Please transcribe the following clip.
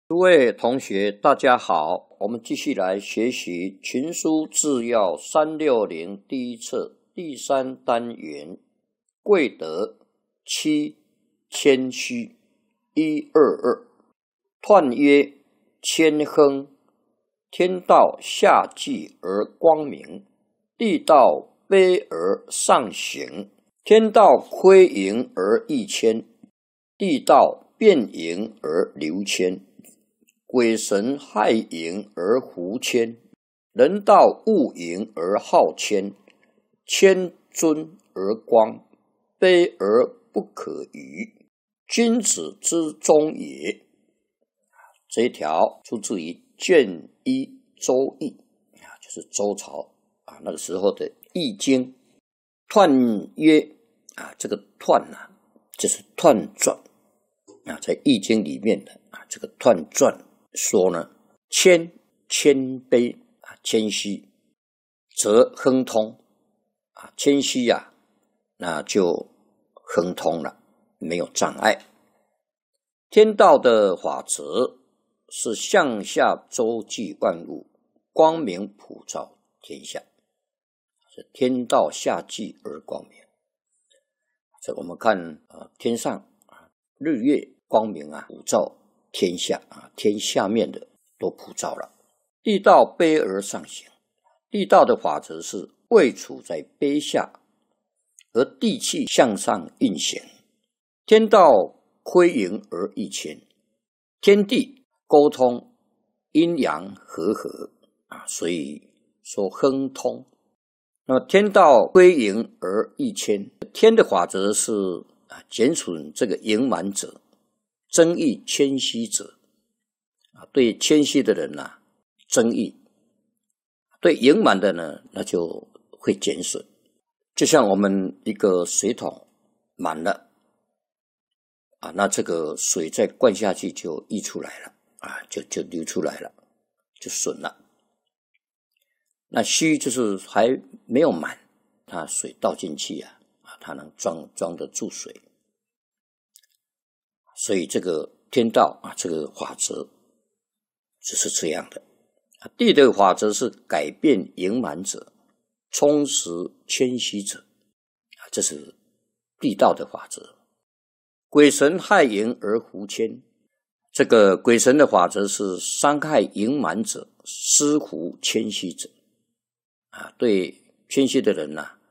诸位同学，大家好，我们继续来学习《群书治要360》第一册第3单元贵德7谦虚122。彖曰：谦亨，天道下济而光明，地道卑而上行。天道亏盈而益谦，地道变盈而流谦。鬼神害盈而狐谦，人道恶盈而好谦。谦尊而光，卑而不可逾，君子之中也。这一条出自于卷一周易，就是周朝那个时候的易经。彖曰这个彖就是彖传在易经里面的这个彖传说呢，谦卑谦虚，则亨通谦虚那就亨通了，没有障碍。天道的法则是向下周济万物，光明普照天下，是天道下济而光明。这我们看天上日月光明普照天下天下面的都普照了。地道卑而上行，地道的法则是位处在卑下，而地气向上运行。天道亏盈而益谦，天地沟通，阴阳和合所以说亨通。那么天道亏盈而益谦，天的法则是减损这个盈满者，增益谦虚者对谦虚的人增益，对盈满的呢，那就会减损。就像我们一个水桶满了那这个水再灌下去就溢出来了就流出来了，就损了。那虚就是还没有满，它水倒进去它能装得住水。所以这个天道这个法则就是这样的。地的法则是改变盈满者，充实谦虚者这是地道的法则。鬼神害盈而狐谦，这个鬼神的法则是伤害盈满者，施狐谦虚者对谦虚的人